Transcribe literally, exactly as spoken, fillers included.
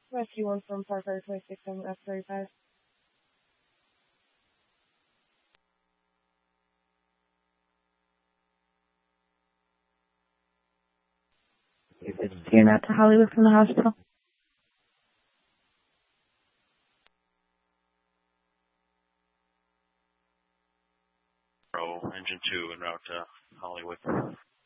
Rescue one from Parker twenty-six on F thirty-five. You're not to Hollywood from the hospital? Pro, engine two en route to Hollywood.